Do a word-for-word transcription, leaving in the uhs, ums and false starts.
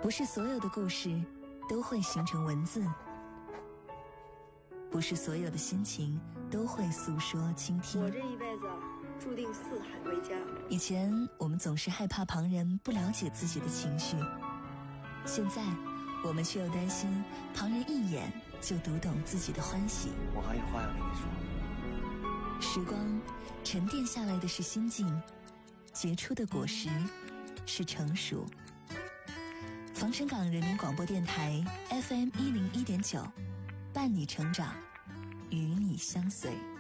不是所有的故事都会形成文字，不是所有的心情都会诉说倾听。 我这一辈子注定四海为家。 以前我们总是害怕旁人不了解自己的情绪，现在我们却又担心旁人一眼就读懂自己的欢喜。 我还有话要跟你说。 时光沉淀下来的是心境，结出的果实是成熟。防城港人民广播电台 F M 一零一点九，伴你成长，与你相随。